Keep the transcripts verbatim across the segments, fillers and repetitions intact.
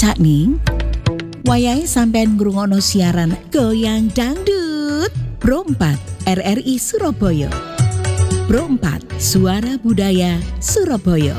Cak Ning, wayahe sampean ngrungokno siaran Goyang Dangdut Pro empat R R I Surabaya. Pro empat Suara Budaya Surabaya.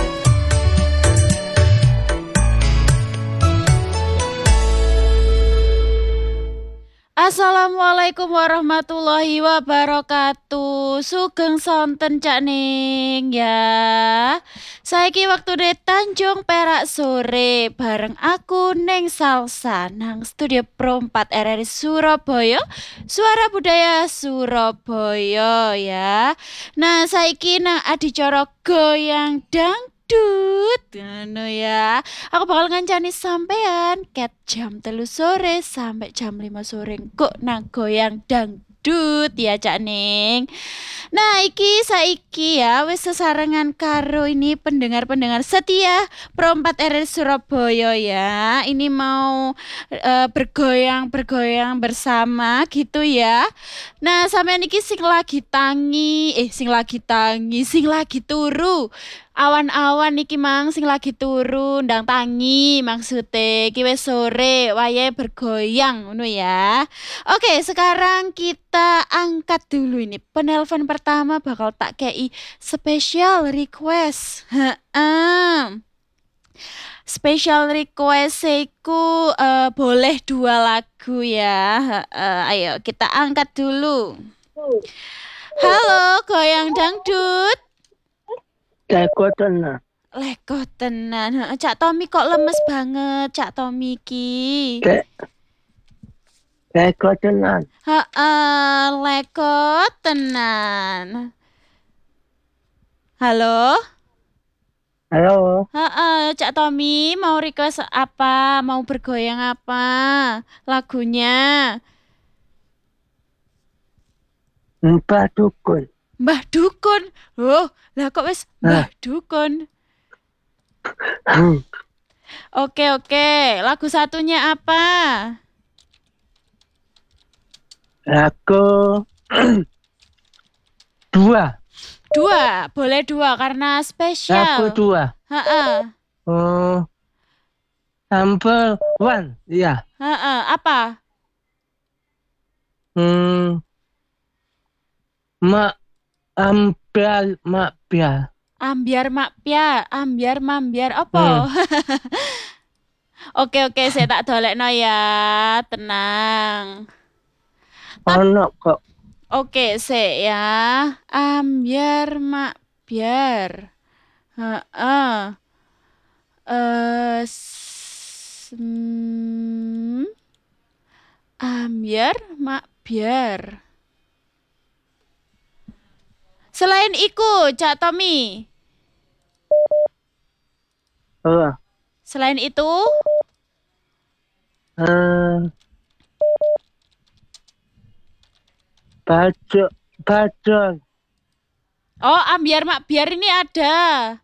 Assalamualaikum warahmatullahi wabarakatuh. Sugeng sonten Cak Ning ya. Saiki waktune Tanjung Perak sore bareng aku Ning Salsa nang studio Pro empat R R I Surabaya, Suara Budaya Surabaya ya. Nah, saiki nang adicara Goyang Dangdut ngono ya. Aku bakal ngancani sampean ket jam telu sore sampai jam lima sore kok nang Goyang Dangdut ya Cak Ning. Nah, iki saiki ya wis sesarengan karo ini pendengar-pendengar setia Pro empat R R I Surabaya ya. Ini mau uh, bergoyang-bergoyang bersama gitu ya. Nah, sampean iki sing lagi tangi, eh sing lagi tangi, sing lagi turu. Awan-awan iki mang sing lagi turu ndang tangi maksude iki wis sore wayahe bergoyang ngono ya. Oke, sekarang kita angkat dulu ini. Penelpon pertama bakal tak kei special request. Heeh. Special request iku uh, boleh dua lagu ya. Uh, ayo kita angkat dulu. Halo, Goyang Dangdut. Leko tenan. Leko tenan. Heeh, Cak Tommy kok lemes banget, Cak Tommy ki. Leko tenan. Heeh, leko tenan. Halo? Halo. Heeh, Cak Tommy mau request apa? Mau bergoyang apa? Lagunya? Mbah Dukun. Mbah Dukun. Oh, lah kok wis Mbah Dukun. Oke, oke. Lagu satunya apa? Lagu dua. Dua, boleh dua karena spesial. Lagu dua. Heeh. Oh. Number one. Iya. Heeh, apa? Hmm. Mak ambiar mak biar. Ambiar mak piar, ambiar mambiar apa? Hmm. Oke, oke, saya tak dolekno ya. Tenang. Ono kok. Oke, se ya. Ambiar mak biar. Heeh. Eh, hmm. Ambiar mak biar. Selain iku, Cak Tommy. Oh. Selain itu? Uh, Bajor, bajor. Oh, ambiar mak biar ini ada.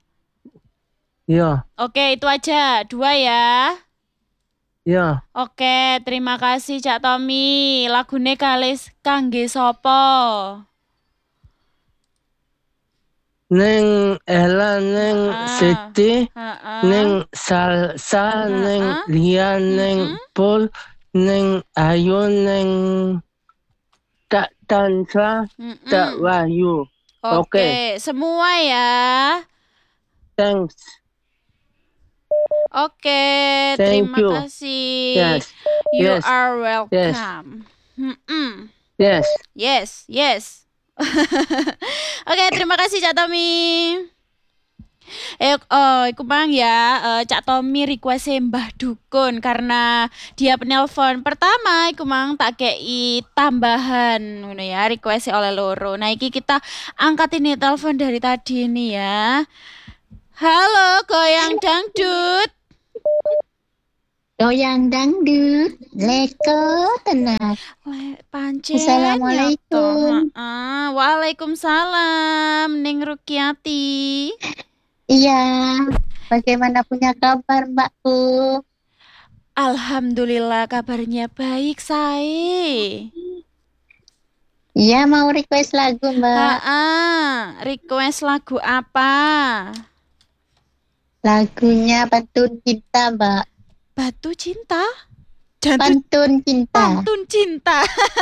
Iya. Oke, itu aja. Dua ya. Iya. Oke, terima kasih Cak Tommy. Lagune kalis kangge sopo? Neng Ella, neng Siti, neng Salsa, neng Lia, neng Pol, neng Ayu, neng Tak Tansa, Tak Wahyu. Oke, Okay. Semua ya. Thanks. Oke, Thank terima you. kasih. Yes. You Yes. are welcome. Yes. Yes, yes. Oke, terima kasih Cak Tommy. Eh, oh, iku mang ya, uh, Cak Tommy request Mbah Dukun karena dia penelpon pertama, iku mang tak kei tambahan, ngono ya, request oleh loro. Nah, iki kita angkat ini telepon dari tadi ini ya. Halo, Goyang Dangdut. Goyang Dangdut, leko tenang. Pancen. Assalamualaikum. Uh, Waalaikumsalam, Ning Rukiati. Iya, bagaimana punya kabar Mbakku? Alhamdulillah kabarnya baik, say. Iya, mau request lagu Mbak. Ah, request lagu apa? Lagunya Batu Cinta Mbak. Batu cinta. Jantung Pantun cinta. pantun cinta.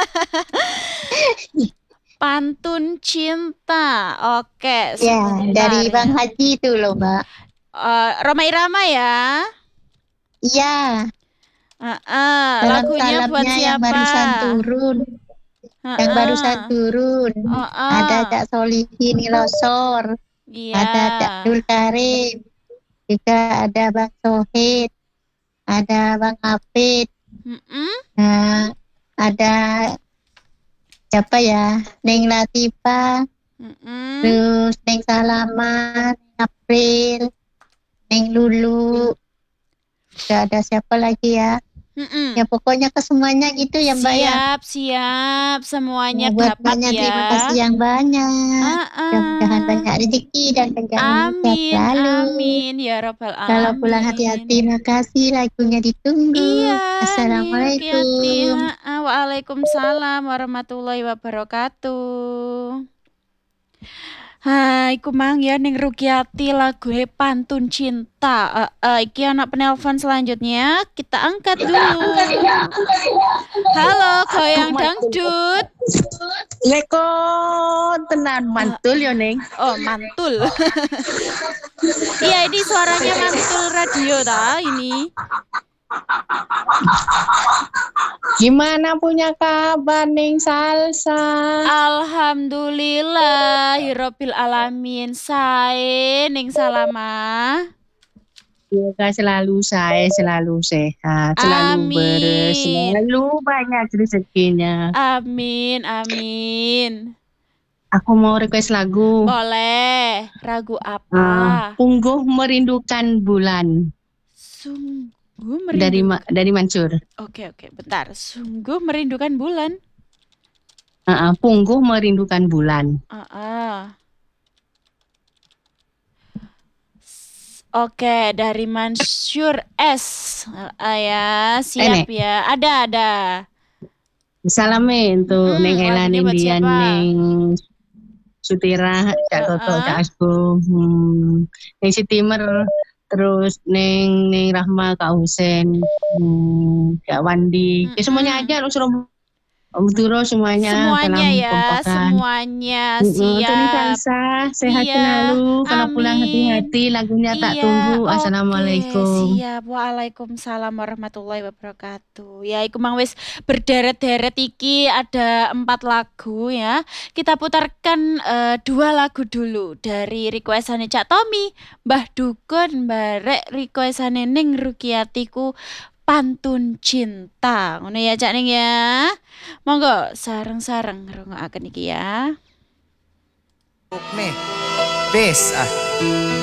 Pantun cinta. Oke, Ya, sebentar dari ya. Bang Haji itu loh, Mbak. Eh, Roma Irama ya. Iya, Heeh, lagunya buat salam-salamnya yang siapa? barusan turun. Yang barusan Heeh. turun. Ada Heeh. Cak Solihin Ilosor. Iya. Ada Cak Dul Karim. Juga ada Bang Sohid. Ada Bang Hafid. Mm-mm. Nah, ada siapa ya? Neng Latifah. Mm-mm. Terus Neng Salaman. April. Neng Lulu. Gak ada siapa lagi ya? Mm-mm. Ya pokoknya ke semuanya gitu ya Mbak ya. Siap, siap. Semuanya Ya, buat dapat Mbaknya ya. terima kasih yang banyak. Ah-ah. Mudah-mudahan banyak rezeki dan panjang umur sehat Amin, selalu. amin ya robbal Kalau pulang hati-hati, alamin. terima kasih, lagunya ditunggu. Iya, nih Rukiati. Assalamualaikum. Ha-ha. Waalaikumsalam warahmatullahi wabarakatuh. Hai, iku mang ya ning Rukiati lagu Pantun Cinta. Eh, eh, iki anak penelpon selanjutnya kita angkat dulu. Halo, goyang dangdut. Leko tenan mantul yo Neng. Oh, mantul. Iya, ini suaranya mantul radio ta ini. Gimana punya kabar Neng Salsa? Alhamdulillahirabbil alamin. Sae ning salama. Semoga selalu saya selalu sehat, selalu beres, Amin. selalu banyak rezekinya. Amin, amin. Aku mau request lagu. Boleh. Ragu Uh, apa? Pungguh Merindukan Bulan Sungguh dari merindukan. Ma- dari Mansur. Oke, oke, bentar. Sungguh merindukan bulan. Uh, uh, Pungguh Merindukan Bulan. Ah, ah. S- Oke, dari Mansur S. Ah, ya, siap Enek. ya. Ada, ada. Salamin untuk Mm-mm, Neng Ela, lagunya Neng buat Dian, siapa? Neng Sutira, Cak Toto, Uh-uh. Cak Asgo, hmm, Neng Sitimer, terus Neng Neng Rahma, Kak Husen, hmm, Kak Wandi, ya semuanya Mm-mm. aja lu suruh Om Turo semuanya, Semuanya salam ya, kompakan. semuanya Mm-mm, untuk Neng siap. Salsa, sehat Iya, selalu, kalau pulang amin. hati-hati, lagunya tak Iya, tunggu, oke, assalamualaikum. siap. Waalaikumsalam warahmatullahi wabarakatuh. Ya, iku mang wis berderet-deret iki ada empat lagu ya. Kita putarkan eh, dua lagu dulu dari requestane Cak Tommy, Mbah Dukun, barek requestane Ning Rukiatiku Pantun Cinta. Ngono ya Cak Ning ya. Monggo sareng-sareng ngrungokaken iki ya. Nih, peace ah.